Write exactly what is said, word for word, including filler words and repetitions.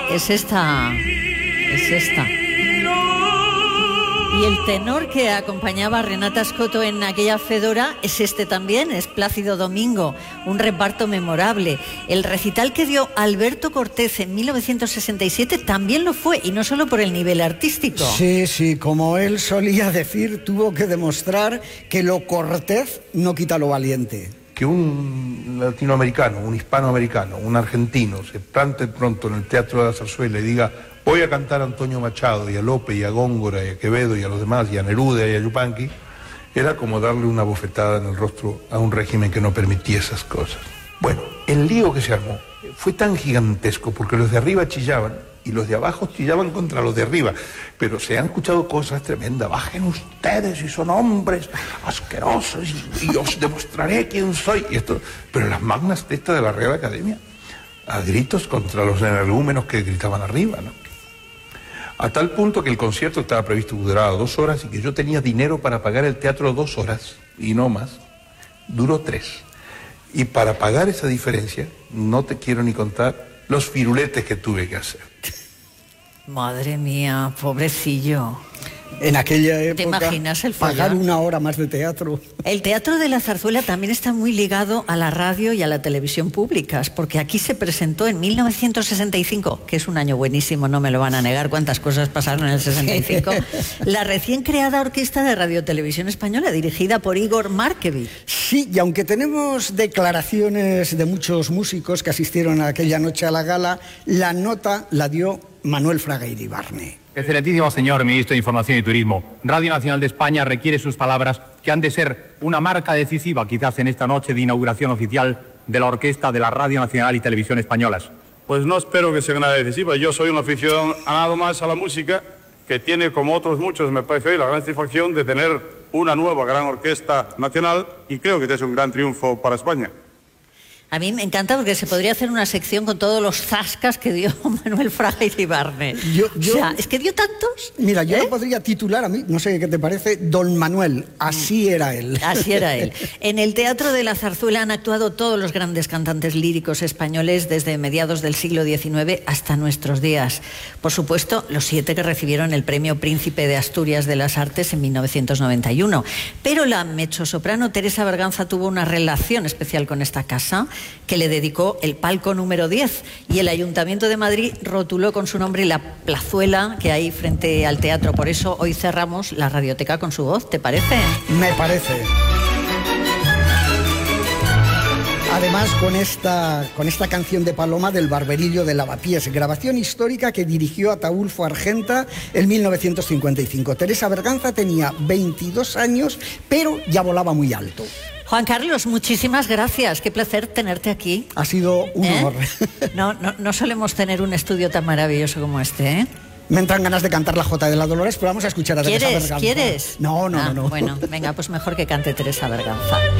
es esta, es esta. Y el tenor que acompañaba a Renata Scotto en aquella Fedora es este también, es Plácido Domingo, un reparto memorable. El recital que dio Alberto Cortés en mil novecientos sesenta y siete también lo fue, y no solo por el nivel artístico. Sí, sí, como él solía decir, tuvo que demostrar que lo cortés no quita lo valiente. Que un latinoamericano, un hispanoamericano, un argentino se plante pronto en el Teatro de la Zarzuela y diga: voy a cantar a Antonio Machado y a Lope y a Góngora y a Quevedo y a los demás y a Neruda y a Yupanqui, era como darle una bofetada en el rostro a un régimen que no permitía esas cosas. Bueno, el lío que se armó fue tan gigantesco porque los de arriba chillaban y los de abajo chillaban contra los de arriba, pero se han escuchado cosas tremendas. Bajen ustedes si son hombres asquerosos y, y os demostraré quién soy. Y esto, pero las magnas testas de la Real Academia, a gritos contra los energúmenos que gritaban arriba, ¿no? A tal punto que el concierto estaba previsto que durara dos horas y que yo tenía dinero para pagar el teatro dos horas y no más. Duró tres. Y para pagar esa diferencia, no te quiero ni contar los firuletes que tuve que hacer. Madre mía, pobrecillo. En aquella época, ¿te imaginas el follar? Pagar una hora más de teatro. El Teatro de la Zarzuela también está muy ligado a la radio y a la televisión públicas, porque aquí se presentó en mil novecientos sesenta y cinco, que es un año buenísimo, no me lo van a negar, cuántas cosas pasaron en el sesenta y cinco, la recién creada Orquesta de Radio Televisión Española, dirigida por Igor Markevich. Sí, y aunque tenemos declaraciones de muchos músicos que asistieron aquella noche a la gala, la nota la dio Manuel Fraga Iribarne. Excelentísimo señor Ministro de Información y Turismo, Radio Nacional de España requiere sus palabras, que han de ser una marca decisiva quizás en esta noche de inauguración oficial de la Orquesta de la Radio Nacional y Televisión Españolas. Pues no espero que sea una decisiva. Yo soy un aficionado más a la música, que tiene, como otros muchos, me parece hoy, la gran satisfacción de tener una nueva gran orquesta nacional, y creo que este es un gran triunfo para España. A mí me encanta porque se podría hacer una sección con todos los zascas que dio Manuel Fraga Iribarne. Yo, yo, o sea, es que dio tantos. Mira, yo ¿eh? lo podría titular a mí, no sé qué te parece, Don Manuel, así era él. Así era él. En el Teatro de la Zarzuela han actuado todos los grandes cantantes líricos españoles desde mediados del siglo diecinueve hasta nuestros días. Por supuesto, los siete que recibieron el Premio Príncipe de Asturias de las Artes en mil novecientos noventa y uno. Pero la mezzosoprano Teresa Berganza tuvo una relación especial con esta casa, que le dedicó el palco número diez, y el Ayuntamiento de Madrid rotuló con su nombre la plazuela que hay frente al teatro. Por eso hoy cerramos la radioteca con su voz, ¿te parece? Me parece. Además, con esta, con esta canción de Paloma del Barberillo de Lavapiés, grabación histórica que dirigió Ataúlfo Argenta en mil novecientos cincuenta y cinco. Teresa Berganza tenía veintidós años, pero ya volaba muy alto. Juan Carlos, muchísimas gracias. Qué placer tenerte aquí. Ha sido un ¿Eh? honor. No, no, no solemos tener un estudio tan maravilloso como este, ¿eh? Me entran ganas de cantar la Jota de la Dolores, pero vamos a escuchar a Teresa ¿Quieres? Berganza. ¿Quieres? No, no, ah, no, no. Bueno, venga, pues mejor que cante Teresa Berganza.